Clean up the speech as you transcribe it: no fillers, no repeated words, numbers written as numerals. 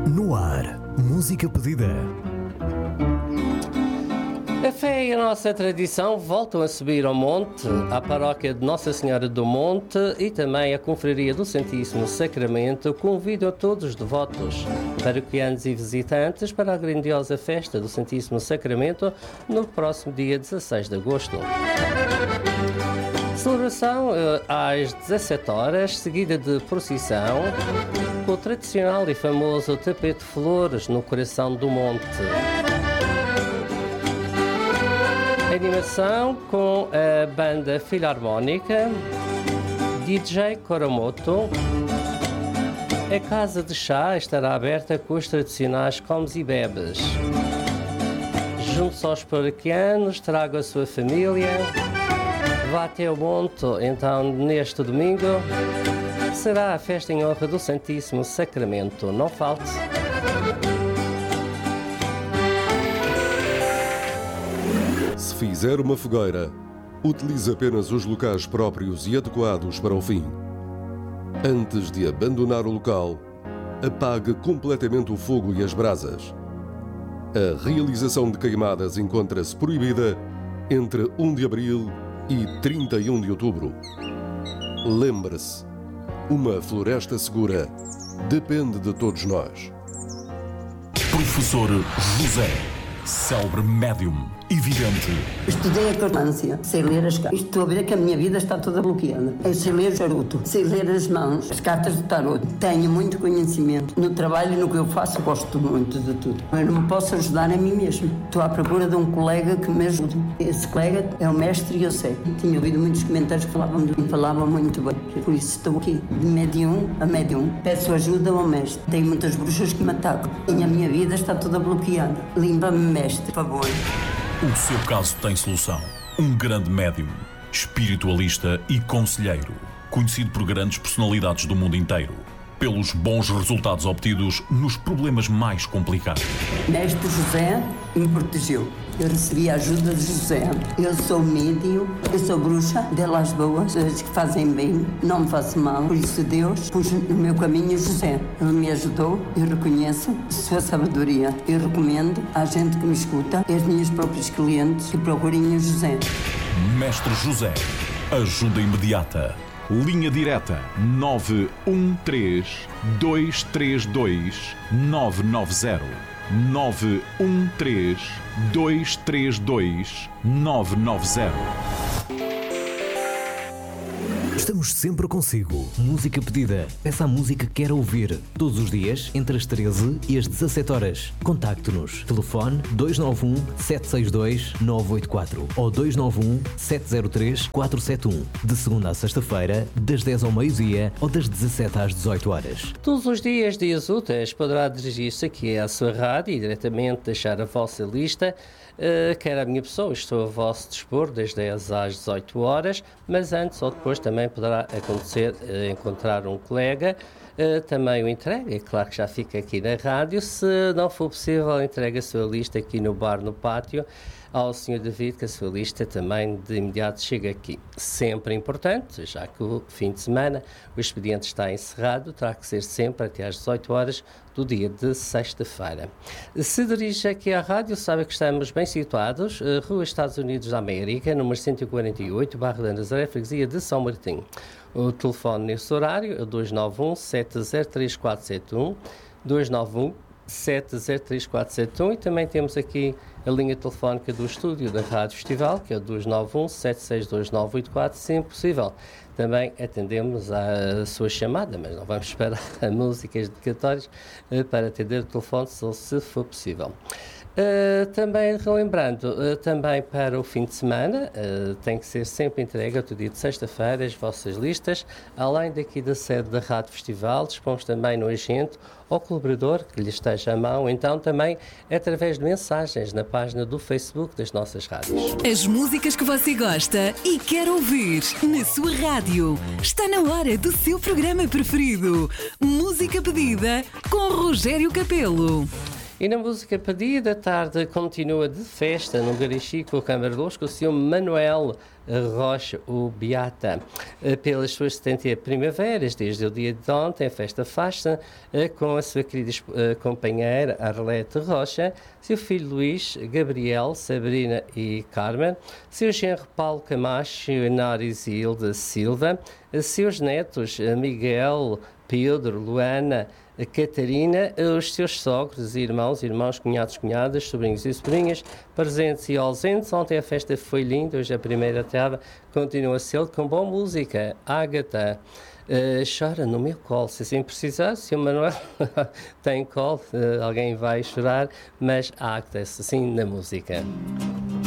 No ar, música pedida. A fé e a nossa tradição voltam a subir ao monte, à paróquia de Nossa Senhora do Monte e também a Confraria do Santíssimo Sacramento convidam todos os devotos, paroquianos e visitantes para a grandiosa festa do Santíssimo Sacramento no próximo dia 16 de agosto. Celebração às 17 horas, seguida de procissão, com o tradicional e famoso tapete de flores no coração do monte. Animação com a banda filarmónica, DJ Coromoto. A casa de chá estará aberta com os tradicionais comes e bebes. Junte-se aos paroquianos, traga a sua família. Vá até o monte, então, neste domingo. Será a festa em honra do Santíssimo Sacramento. Não falte. Se fizer uma fogueira, utilize apenas os locais próprios e adequados para o fim. Antes de abandonar o local, apague completamente o fogo e as brasas. A realização de queimadas encontra-se proibida entre 1 de abril e 31 de outubro. Lembre-se, uma floresta segura depende de todos nós. Professor José, célebre médium e vidente. Estudei a cartomância, sei ler as cartas. Estou a ver que a minha vida está toda bloqueada. Eu sei ler o charuto, sei ler as mãos, as cartas do tarot. Tenho muito conhecimento. No trabalho e no que eu faço, gosto muito de tudo. Eu não me posso ajudar a mim mesmo. Estou à procura de um colega que me ajude. Esse colega é o mestre José. Tinha ouvido muitos comentários que falavam de mim, falavam muito bem. Por isso estou aqui, de médium a médium. Peço ajuda ao mestre. Tenho muitas bruxas que me atacam. E a minha vida está toda bloqueada. Limpa-me, mestre, por favor. O seu caso tem solução. Um grande médium, espiritualista e conselheiro, conhecido por grandes personalidades do mundo inteiro, pelos bons resultados obtidos nos problemas mais complicados. Mestre José me protegeu. Eu recebi a ajuda de José. Eu sou médium, eu sou bruxa, delas boas, as que fazem bem, não me faço mal. Por isso Deus pôs no meu caminho José. Ele me ajudou, eu reconheço sua sabedoria. Eu recomendo à gente que me escuta, aos meus próprios clientes, que procurem o José. Mestre José, ajuda imediata. Linha direta 913 232 990. 913 232 990. Estamos sempre consigo. Música pedida. Peça a música que quer ouvir. Todos os dias, entre as 13 e as 17 horas. Contacte-nos. Telefone 291 762 984 ou 291 703 471. De segunda a sexta-feira, das 10 ao meio-dia ou das 17 às 18 horas. Todos os dias úteis, poderá dirigir-se aqui à sua rádio e diretamente deixar a vossa lista. Quer a minha pessoa, estou a vosso dispor das 10 às 18 horas, mas antes ou depois também poderá acontecer encontrar um colega, também o entrega, é claro que já fica aqui na rádio. Se não for possível, entrega a sua lista aqui no bar, no pátio, ao Sr. David, que a sua lista também de imediato chega aqui. Sempre importante, já que o fim de semana o expediente está encerrado, terá que ser sempre até às 18 horas do dia de sexta-feira. Se dirige aqui à rádio, sabe que estamos bem situados, Rua Estados Unidos da América, número 148, Barra da Nazaré, freguesia de São Martinho. O telefone nesse horário é o 291 703 471, 291 703 471, e também temos aqui a linha telefónica do estúdio da Rádio Festival, que é o 291 762 984, sempre possível. Também atendemos à sua chamada, mas não vamos esperar a músicas dedicatórias para atender o telefone, se for possível. Também relembrando, também para o fim de semana, tem que ser sempre entregue ao dia de sexta-feira as vossas listas, além daqui da sede da Rádio Festival, dispomos também no agente ou colaborador que lhe esteja à mão, então também através de mensagens na página do Facebook das nossas rádios. As músicas que você gosta e quer ouvir na sua rádio. Está na hora do seu programa preferido. Música pedida com Rogério Capelo. E na música pedida, a tarde continua de festa no Garixi com o Câmara de Luz, com o Sr. Manuel Rocha, o Beata, pelas suas 70 primaveras, desde o dia de ontem, a festa faz-se com a sua querida companheira Arlete Rocha, seu filho Luís, Gabriel, Sabrina e Carmen, seu genro Paulo Camacho e Narizilda Silva, seus netos Miguel, Pedro, Luana, a Catarina, os seus sogros, irmãos, cunhados, cunhadas, sobrinhos e sobrinhas, presentes e ausentes. Ontem a festa foi linda, hoje a primeira etapa continua a ser com boa música. Ágata, chora no meu colo, se assim precisar, se o Manuel tem colo, alguém vai chorar, mas Ágata, assim na música.